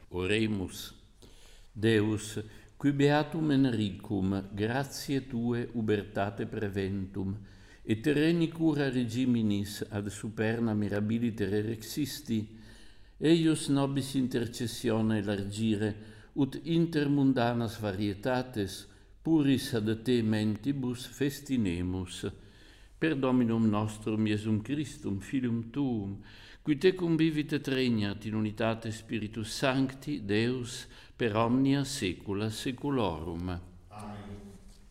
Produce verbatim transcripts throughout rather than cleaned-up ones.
Oremus. Deus, qui beatum Enricum, gratiae Tue ubertate preventum, et terreni cura regiminis ad superna mirabilite rerexisti, eius nobis intercessione largire, ut intermundanas varietates, puris ad Te mentibus festinemus. Per Dominum nostrum Iesum Christum, Filium Tuum, qui Tecum vivit et regnat in unitate Spiritus Sancti, Deus, per omnia saecula saeculorum. Amen.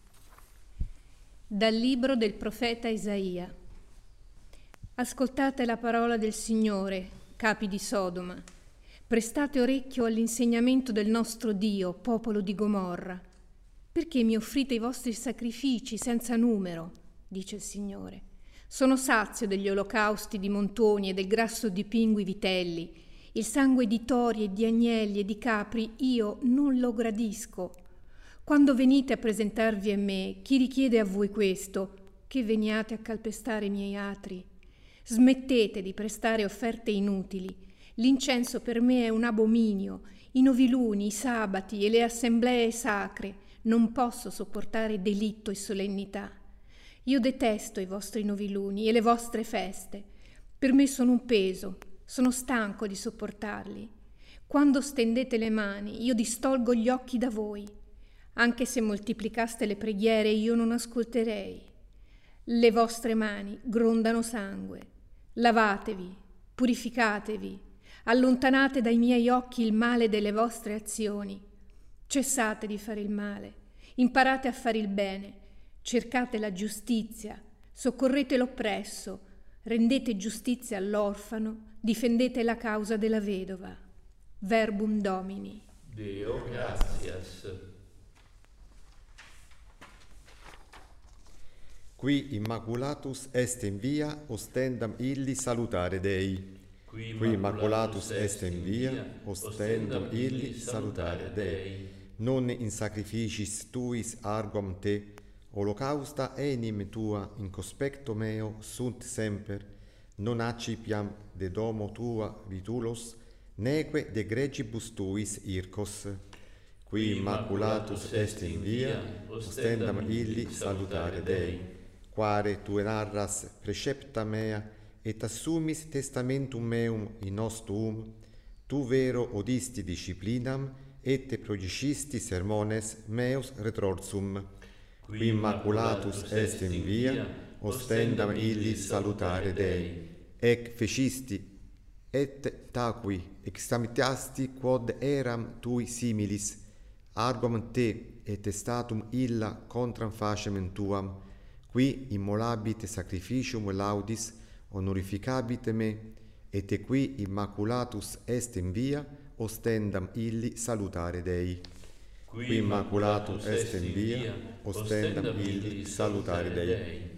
Dal libro del profeta Isaia. Ascoltate la parola del Signore, capi di Sodoma. Prestate orecchio all'insegnamento del nostro Dio, popolo di Gomorra. Perché mi offrite i vostri sacrifici senza numero, dice il Signore. Sono sazio degli olocausti di montoni e del grasso di pingui vitelli. Il sangue di tori e di agnelli e di capri io non lo gradisco. Quando venite a presentarvi a me, chi richiede a voi questo? Che veniate a calpestare i miei atri? Smettete di prestare offerte inutili. L'incenso per me è un abominio. I noviluni, i sabati e le assemblee sacre. Non posso sopportare delitto e solennità. Io detesto i vostri noviluni e le vostre feste. Per me sono un peso, sono stanco di sopportarli. Quando stendete le mani, io distolgo gli occhi da voi. Anche se moltiplicaste le preghiere, io non ascolterei. Le vostre mani grondano sangue. Lavatevi, purificatevi, allontanate dai miei occhi il male delle vostre azioni. Cessate di fare il male, imparate a fare il bene. Cercate la giustizia, soccorrete l'oppresso, rendete giustizia all'orfano, difendete la causa della vedova. Verbum Domini. Deo gratias. Qui immaculatus est in via, ostendam illi salutare Dei. Qui immaculatus est in via, ostendam illi salutare Dei. Non in sacrificis tuis arguam te, holocausta enim tua in conspecto meo sunt semper, non accipiam de domo tua vitulos, neque de gregibus tuis ircos. Qui immaculatus est in via, ostendam illi salutare Dei. Quare tu narras precepta mea, et assumis testamentum meum in nos tuum, tu vero odisti disciplinam, et projicisti sermones meus retrorsum. Qui immaculatus est in via, ostendam illi salutare Dei. Ec fecisti, et taqui examitasti quod eram tui similis, arguam te et statum illa contram facem tuam, qui immolabite sacrificium laudis, honorificabite me, et qui immaculatus est in via, ostendam illi salutare Dei. Qui immaculatus est in via, ostendam illi salutare Dei.